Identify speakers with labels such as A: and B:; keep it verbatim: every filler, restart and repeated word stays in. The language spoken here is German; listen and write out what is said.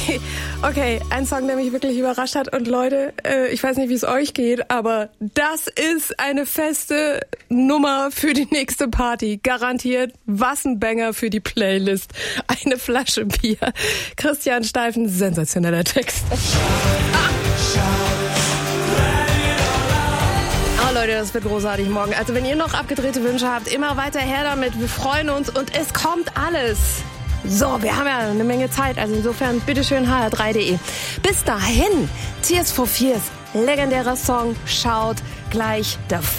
A: Okay, okay, ein Song, der mich wirklich überrascht hat. Und Leute, äh, ich weiß nicht, wie es euch geht, aber das ist eine feste Nummer für die nächste Party. Garantiert, was ein Banger für die Playlist. Eine Flasche Bier. Christian Steifen, sensationeller Text. Ah. Oh Leute, das wird großartig morgen. Also wenn ihr noch abgedrehte Wünsche habt, immer weiter her damit. Wir freuen uns und es kommt alles. So, wir haben ja eine Menge Zeit, also insofern bitteschön h r drei punkt d e. Bis dahin, Tears for Fears, legendärer Song, schaut gleich davor.